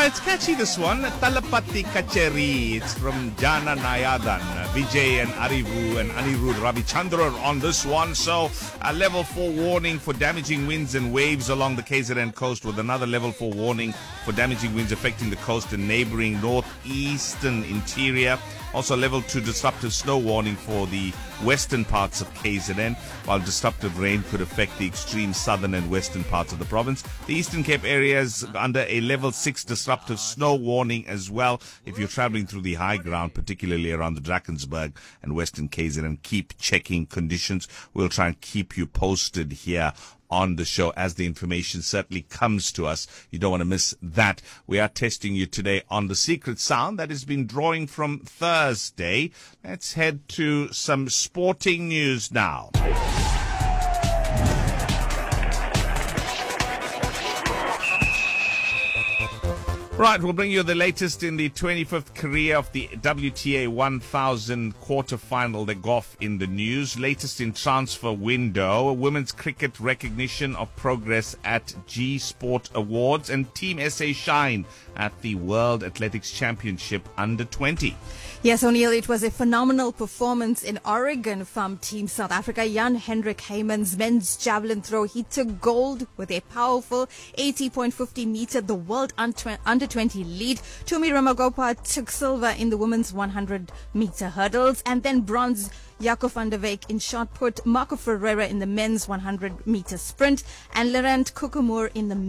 It's catchy, this one. Talapati Kacheri. It's from Jana Nayadan. Vijay and Arivu and Anirudh Ravichandra on this one. So, a level 4 warning for damaging winds and waves along the KZN coast, with another level 4 warning for damaging winds affecting the coast and neighboring northeastern interior. Also, level 2 disruptive snow warning for the western parts of KZN, while disruptive rain could affect the extreme southern and western parts of the province. The Eastern Cape area is under a level 6 disruptive snow warning as well. If you're traveling through the high ground, particularly around the Drakensberg and western KZN, keep checking conditions. We'll try and keep you posted here on the show as the information certainly comes to us. You don't want to miss that. We are testing you today on the secret sound that has been drawing from Thursday. Let's head to some sporting news now. Right, we'll bring you the latest in the 25th career of the WTA 1000 quarterfinal, the golf in the news. Latest in transfer window, women's cricket recognition of progress at G Sport Awards, and Team SA shine at the World Athletics Championship under 20. Yes, O'Neill, it was a phenomenal performance in Oregon from Team South Africa. Jan-Hendrik Heymans' men's javelin throw. He took gold with a powerful 80.50 meter, the world under 20 lead. Tumi Ramagopa took silver in the women's 100 meter hurdles, and then bronze Jaco van der Wyk in shot put, Marco Ferreira in the men's 100 meter sprint, and Laurent Kokemoer in the